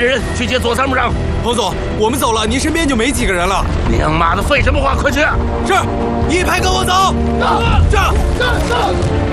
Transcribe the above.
着人去接左参谋长。 彭总，我们走了，您身边就没几个人了。 娘妈的，废什么话，快去！ 是，一排跟我走。是。